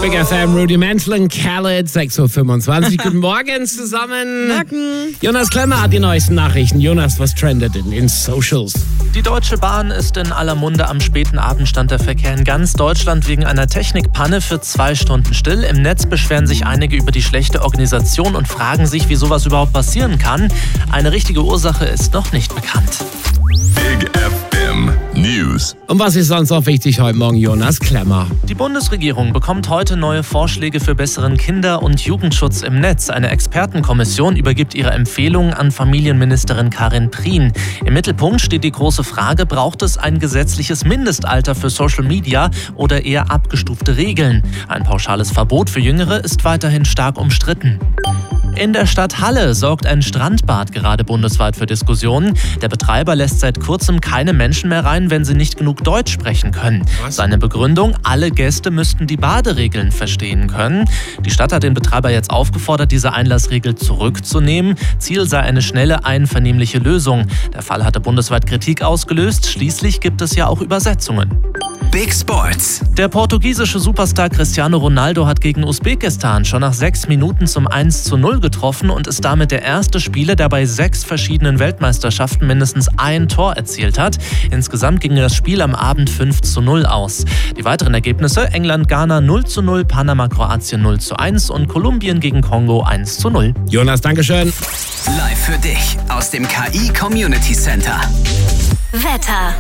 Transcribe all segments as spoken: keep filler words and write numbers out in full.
Big F M, Rudimental und Khaled, sechs Uhr fünfundzwanzig. Guten Morgen zusammen. Morgen. Jonas Klemmer hat die neuesten Nachrichten. Jonas, was trendet in den Socials? Die Deutsche Bahn ist in aller Munde. Am späten Abend stand der Verkehr in ganz Deutschland wegen einer Technikpanne für zwei Stunden still. Im Netz beschweren sich einige über die schlechte Organisation und fragen sich, wie sowas überhaupt passieren kann. Eine richtige Ursache ist noch nicht bekannt. Big F M News. Und was ist sonst noch wichtig heute Morgen, Jonas Klemmer? Die Bundesregierung bekommt heute neue Vorschläge für besseren Kinder- und Jugendschutz im Netz. Eine Expertenkommission übergibt ihre Empfehlungen an Familienministerin Karin Prien. Im Mittelpunkt steht die große Frage, braucht es ein gesetzliches Mindestalter für Social Media oder eher abgestufte Regeln? Ein pauschales Verbot für Jüngere ist weiterhin stark umstritten. In der Stadt Halle sorgt ein Strandbad gerade bundesweit für Diskussionen. Der Betreiber lässt seit kurzem keine Menschen mehr rein, wenn sie nicht genug Deutsch sprechen können. Was? Seine Begründung, alle Gäste müssten die Baderegeln verstehen können. Die Stadt hat den Betreiber jetzt aufgefordert, diese Einlassregel zurückzunehmen. Ziel sei eine schnelle, einvernehmliche Lösung. Der Fall hatte bundesweit Kritik ausgelöst. Schließlich gibt es ja auch Übersetzungen. Big Sports. Der portugiesische Superstar Cristiano Ronaldo hat gegen Usbekistan schon nach sechs Minuten zum eins zu null getroffen und ist damit der erste Spieler, der bei sechs verschiedenen Weltmeisterschaften mindestens ein Tor erzielt hat. Insgesamt ging das Spiel am Abend fünf zu null aus. Die weiteren Ergebnisse: England-Ghana null zu null, Panama-Kroatien null zu eins und Kolumbien gegen Kongo eins zu null. Jonas, Dankeschön. Live für dich aus dem K I Community Center. Wetter.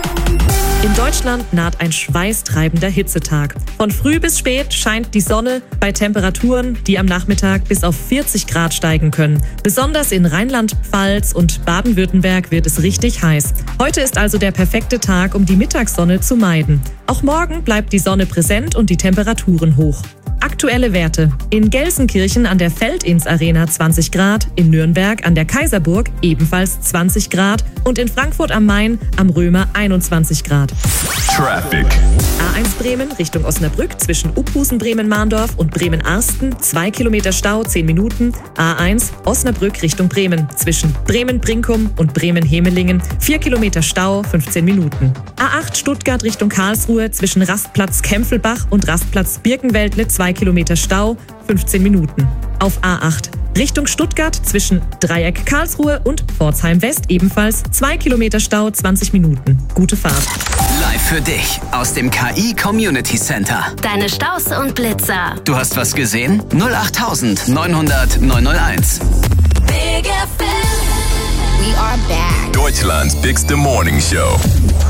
In Deutschland naht ein schweißtreibender Hitzetag. Von früh bis spät scheint die Sonne bei Temperaturen, die am Nachmittag bis auf vierzig Grad steigen können. Besonders in Rheinland-Pfalz und Baden-Württemberg wird es richtig heiß. Heute ist also der perfekte Tag, um die Mittagssonne zu meiden. Auch morgen bleibt die Sonne präsent und die Temperaturen hoch. Aktuelle Werte. In Gelsenkirchen an der Feldins-Arena zwanzig Grad, in Nürnberg an der Kaiserburg ebenfalls zwanzig Grad und in Frankfurt am Main am Römer einundzwanzig Grad. Traffic. A eins Bremen Richtung Osnabrück zwischen Uphusen, Bremen-Mahndorf und Bremen-Arsten zwei Kilometer Stau, zehn Minuten. A eins Osnabrück Richtung Bremen zwischen Bremen-Brinkum und Bremen-Hemelingen vier Kilometer Stau, fünfzehn Minuten. A acht Stuttgart Richtung Karlsruhe zwischen Rastplatz Kempfelbach und Rastplatz Birkenwäldle zwei Kilometer Stau, fünfzehn Minuten. Auf A acht Richtung Stuttgart zwischen Dreieck Karlsruhe und Pforzheim West ebenfalls zwei Kilometer Stau, zwanzig Minuten. Gute Fahrt. Live für dich aus dem K I Community Center. Deine Staus und Blitzer. Du hast was gesehen? null acht neunhundert neunhunderteins. Big F M. We are back. Deutschland's bigste Morning Show.